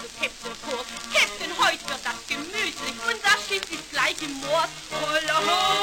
zu Captain Kurt. Captain, heute wird das gemütlich, unser Schiff ist gleich im Moor. Holla, ho!